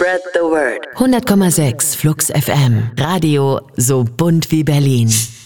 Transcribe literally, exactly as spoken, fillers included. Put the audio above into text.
Spread the word. hundert Komma sechs Flux F M. Radio so bunt wie Berlin.